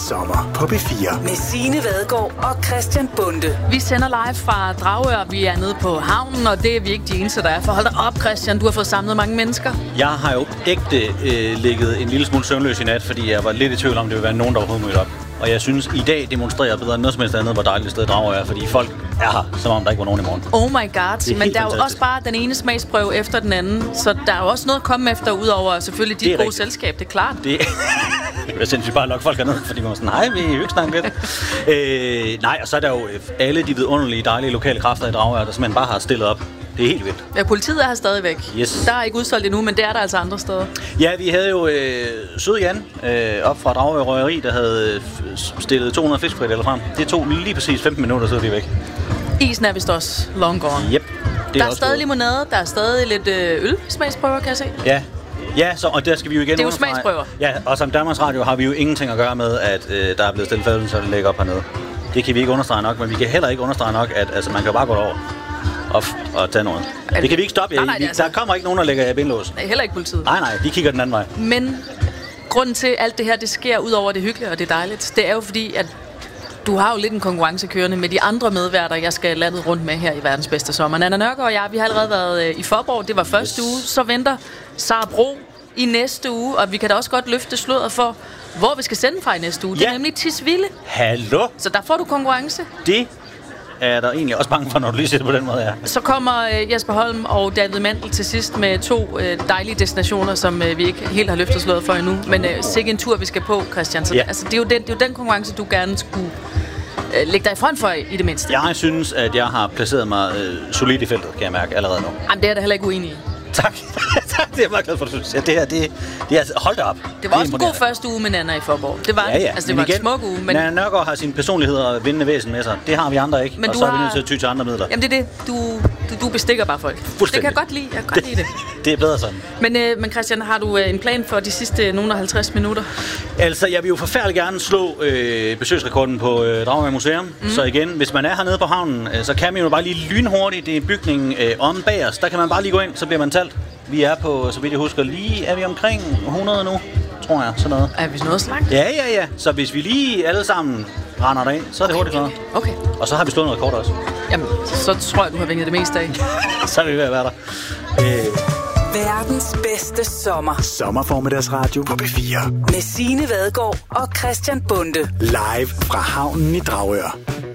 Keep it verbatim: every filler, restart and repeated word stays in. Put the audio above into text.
sommer på B fire. Med Signe Vadgaard og Christian Bonde. Vi sender live fra Dragør. Vi er nede på havnen, og det er vi ikke de eneste, der er. For hold da op, Christian, du har fået samlet mange mennesker. Jeg har jo ægte øh, ligget en lille smule søvnløs i nat, fordi jeg var lidt i tvivl om, det ville være nogen, der overhovedet mødte op. Og jeg synes, i dag demonstrerer bedre end noget som helst andet, hvor dejligt sted Dragør er, fordi folk er her, som om der ikke var nogen i morgen. Oh my god, men der er jo også bare den ene smagsprøve efter den anden, så der er jo også noget at komme efter, udover selvfølgelig dit gode rigtigt. Selskab, det er klart. Det er sindssygt bare at lokke folk herned, fordi man er sådan, nej, vi er jo ikke snakket lidt. øh, nej, og så er der jo alle de vidunderlige, dejlige lokale kræfter i Dragør, der simpelthen bare har stillet op. Det er helt vildt. Ja, politiet er her stadigvæk. Yes. Der er ikke udsolgt endnu, men det er der altså andre steder. Ja, vi havde jo øh, Sød Jan øh, op fra Dragør Røgeri, der havde stillet to hundrede fiskfrikadeller frem. Det tog lige præcis femten minutter, så er vi væk. Isen er vist også long gone. Yep. Der er, er stadig limonade, der er stadig lidt øh, øl-smagsprøver, kan jeg se. Ja. Ja, så, og der skal vi jo igen. Det er jo smagsprøver. Ja, og som Danmarks Radio har vi jo ingenting at gøre med, at øh, der er blevet stillet fælden, så det ligger op hernede. Det kan vi ikke understrege nok, men vi kan heller ikke understrege nok, at altså, man kan bare gå over og, og tage noget. Det kan vi ikke stoppe. Nej, nej, vi, altså... Der kommer ikke nogen, der lægger jer bindlås. Nej, heller ikke politiet. Nej, nej, de kigger den anden vej. Men grunden til, alt det her, det sker ud over det hyggelige, og det er dejligt, det er jo fordi, at du har jo lidt en konkurrence kørende med de andre medværter, jeg skal landet rundt med her i Verdens Bedste Sommer. Nanna Nørgaard og jeg, vi har allerede været øh, i Faaborg. Det var første yes. uge. Så venter Sara Bro i næste uge, og vi kan da også godt løfte sløret for, hvor vi skal sende fra i næste uge. Ja. Det er nemlig Tisvilde. Hallo? Så der får du konkurrence. Det er der egentlig også bange for, når du lige siger det på den måde, ja. Så kommer øh, Jesper Holm og David Mandel til sidst med to øh, dejlige destinationer, som øh, vi ikke helt har løftet slået for endnu. Men øh, sikke en tur, vi skal på, Christian. Så, ja. altså, det, er jo den, det er jo den konkurrence, du gerne skulle øh, lægge dig i front for i det mindste. Jeg synes, at jeg har placeret mig øh, solidt i feltet, kan jeg mærke allerede nu. Jamen, det er jeg da heller ikke uenig i. Tak. tak, det er jeg meget glad for, at du siger. Det her, det, det er altså, hold da op. Det var det også en god første uge med Nanna i Faaborg. Det var ja, ja. Altså, det men var igen, en smuk uge. Men Nanna Nørgaard har sin personlighed og vindende væsen med sig. Det har vi andre ikke, men og så har... er vi nødt til at ty til andre midler. Jamen, det er det. Du, du, du bestikker bare folk. Det kan jeg godt lide. Jeg kan godt lide det. Det er bedre sådan. Men, øh, men Christian, har du øh, en plan for de sidste nogle halvtreds minutter? Altså, jeg vil jo forfærdeligt gerne slå øh, besøgsrekorden på øh, Dragør Museum. Mm. Så igen, hvis man er hernede på havnen, øh, så kan man jo bare lige lynhurtigt. Det er bygningen øh, om bag os. Der kan man bare lige gå ind, så bliver man talt. Vi er på, så vidt jeg husker, lige er vi omkring hundrede nu, tror jeg, sådan noget. Er vi noget slankt? Ja, ja, ja. Så hvis vi lige alle sammen render derind, så er det okay, hurtigt noget. Okay. Og så har vi slået noget rekord også. Jamen, så tror jeg, du har vinget det meste af. Så er vi ved at være der. Øh. Verdens bedste sommer. Sommerformiddagsradio på B fire. Med Signe Vadgaard og Christian Bonde. Live fra havnen i Dragør.